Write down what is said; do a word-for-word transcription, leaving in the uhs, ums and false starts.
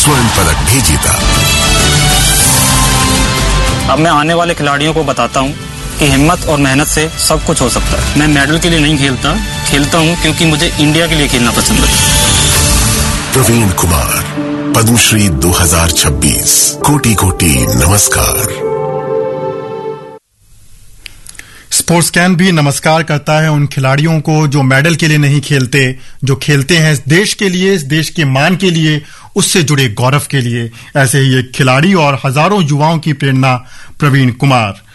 स्वर्ण पदक भी जीता। अब मैं आने वाले खिलाड़ियों को बताता हूँ कि हिम्मत और मेहनत से सब कुछ हो सकता है। मैं मेडल के लिए नहीं खेलता, खेलता हूँ क्योंकि मुझे इंडिया के लिए खेलना पसंद है। प्रवीण कुमार, पद्मश्री दो हज़ार छब्बीस। कोटि कोटि नमस्कार। स्पोर्ट्स कैन भी नमस्कार करता है उन खिलाड़ियों को जो मेडल के लिए नहीं खेलते, जो खेलते हैं इस देश के लिए, इस देश के मान के लिए, उससे जुड़े गौरव के लिए। ऐसे ही एक खिलाड़ी और हजारों युवाओं की प्रेरणा प्रवीण कुमार।